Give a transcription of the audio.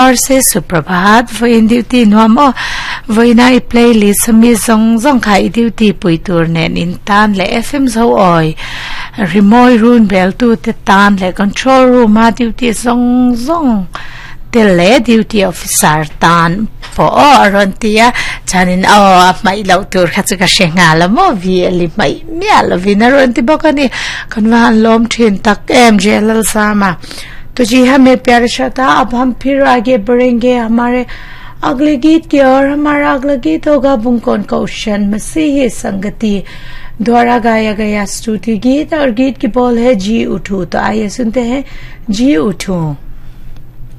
इंदौर से सुप्रभात वोइन ड्यूटी नोमो वोइना ई प्लेलिस्ट समी जोंग खाई ड्यूटी पुइतुर ने निंतान ले एफएम जो ओय रिमोय रून बेल तु ते तान ले कंट्रोल रूम मा duty Jong te le duty officer tan po arontia chanin mai lau tur kha ka shenga la mo vi li mai mia la vinaron ti bokani kanwan lom thin tak em jelal sama तो जी हाँ मेरे प्यारे श्रोता अब हम फिर आगे बढ़ेंगे हमारे अगले गीत की और हमारा अगला गीत होगा बुंकोन कौशन मसीही संगति द्वारा गाया गया स्तुति गीत और गीत की बोल है जी उठो। तो आइए सुनते हैं जी उठो।